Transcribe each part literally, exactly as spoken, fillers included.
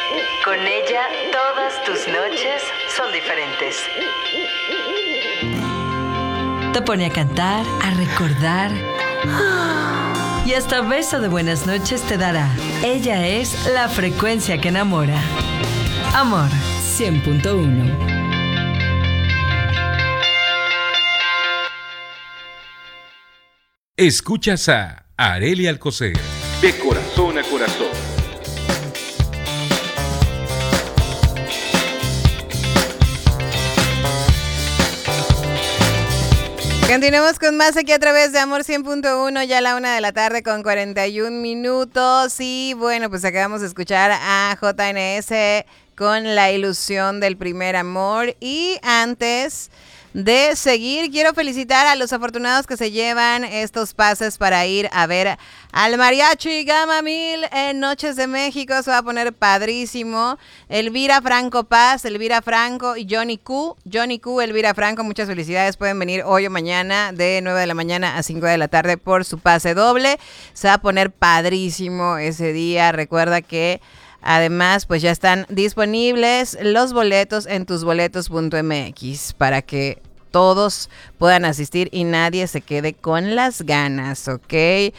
Con ella, todas tus noches son diferentes. Te pone a cantar, a recordar. Y hasta beso de buenas noches te dará. Ella es la frecuencia que enamora. Amor cien punto uno. Escuchas a Arely Alcocer. De corazón a corazón. Continuamos con más aquí a través de Amor cien punto uno, ya a la una de la tarde con cuarenta y un minutos. Y bueno, pues acabamos de escuchar a J N S con La Ilusión del Primer Amor. Y antes de seguir, quiero felicitar a los afortunados que se llevan estos pases para ir a ver al Mariachi Gama Mil en Noches de México. Se va a poner padrísimo. Elvira Franco Paz, Elvira Franco y Johnny Q. Johnny Q, Elvira Franco, muchas felicidades. Pueden venir hoy o mañana de nueve de la mañana a cinco de la tarde por su pase doble. Se va a poner padrísimo ese día. Recuerda que además, pues ya están disponibles los boletos en tus boletos punto m x para que todos puedan asistir y nadie se quede con las ganas, ¿ok?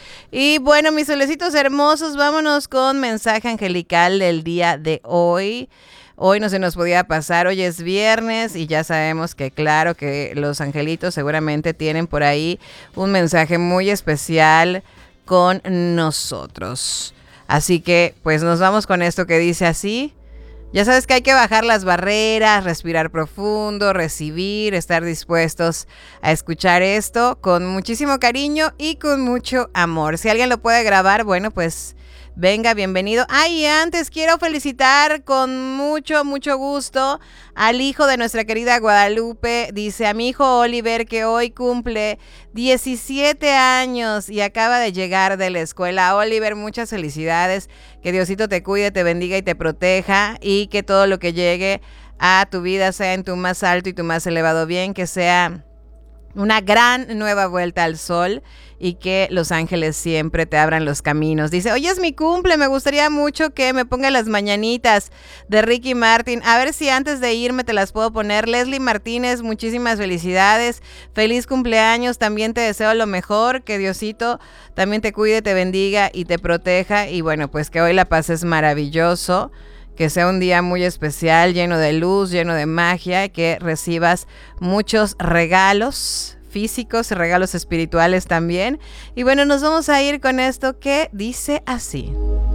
Y bueno, mis solecitos hermosos, vámonos con mensaje angelical del día de hoy. Hoy no se nos podía pasar, hoy es viernes y ya sabemos que claro que los angelitos seguramente tienen por ahí un mensaje muy especial con nosotros. Así que pues nos vamos con esto que dice así. Ya sabes que hay que bajar las barreras, respirar profundo, recibir, estar dispuestos a escuchar esto con muchísimo cariño y con mucho amor. Si alguien lo puede grabar, bueno, pues venga, bienvenido. Ay, ah, antes quiero felicitar con mucho, mucho gusto al hijo de nuestra querida Guadalupe. Dice a mi hijo Oliver que hoy cumple diecisiete años y acaba de llegar de la escuela. Oliver, muchas felicidades. Que Diosito te cuide, te bendiga y te proteja y que todo lo que llegue a tu vida sea en tu más alto y tu más elevado bien, que sea una gran nueva vuelta al sol y que los ángeles siempre te abran los caminos. Dice, hoy es mi cumple, me gustaría mucho que me ponga las mañanitas de Ricky Martin. A ver si antes de irme te las puedo poner. Leslie Martínez, muchísimas felicidades. Feliz cumpleaños, también te deseo lo mejor. Que Diosito también te cuide, te bendiga y te proteja. Y bueno, pues que hoy la pases maravilloso. Que sea un día muy especial, lleno de luz, lleno de magia, que recibas muchos regalos físicos y regalos espirituales también. Y bueno, nos vamos a ir con esto que dice así.